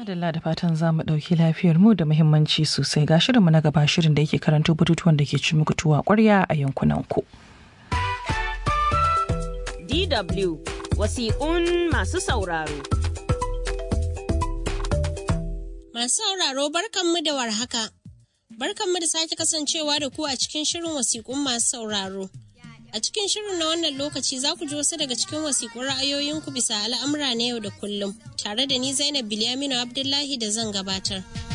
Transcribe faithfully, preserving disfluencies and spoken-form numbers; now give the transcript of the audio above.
Madalla da fatan za mu ɗauki lafiyar mu da muhimmanci sosai ga shirinmu na gaba shirin da yake karanto batutuwan da ke ci muku tuwa ƙwarya a yankunan ku. D W wasiƙun masu sauraro. Masu sauraro barkanmu da warhaka. Barkanmu da sake kasancewa da ku a cikin shirin wasiƙun masu sauraro. A cikin shirin na wannan lokaci za ku ji wasu daga cikin wasiƙun ra'ayoyinku bisa al'amura na yau da kullum, tare da ni Zainab Bilyaminu Abdullahi da zan gabatar.